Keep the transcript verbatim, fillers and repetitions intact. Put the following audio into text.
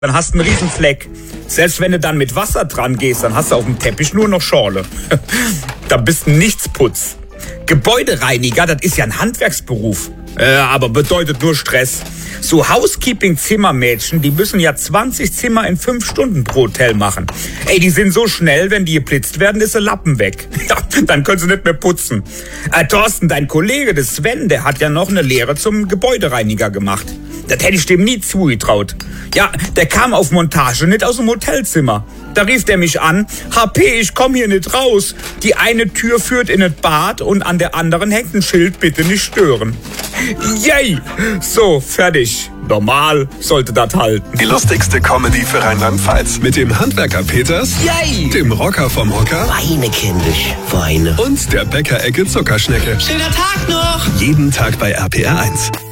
Dann hast du einen riesen Fleck. Selbst wenn du dann mit Wasser dran gehst, dann hast du auf dem Teppich nur noch Schorle. Da bist du Nichtsputz. Gebäudereiniger, das ist ja ein Handwerksberuf. Äh, aber bedeutet nur Stress. So Housekeeping-Zimmermädchen, die müssen ja zwanzig Zimmer in fünf Stunden pro Hotel machen. Ey, die sind so schnell, wenn die geblitzt werden, ist der Lappen weg. Ja, dann können sie nicht mehr putzen. Äh, Thorsten, dein Kollege, der Sven, der hat ja noch eine Lehre zum Gebäudereiniger gemacht. Das hätte ich dem nie zugetraut. Ja, der kam auf Montage, nicht aus dem Hotelzimmer. Da rief der mich an, H P, ich komm hier nicht raus. Die eine Tür führt in das Bad und an der anderen hängt ein Schild, bitte nicht stören. Yay! So, fertig. Normal sollte das halten. Die lustigste Comedy für Rheinland-Pfalz. Mit dem Handwerker Peters, Yay! Dem Rocker vom Hocker Weine, kindisch, Weine. und der Bäckerecke Zuckerschnecke. Schöner Tag noch! Jeden Tag bei R P R eins.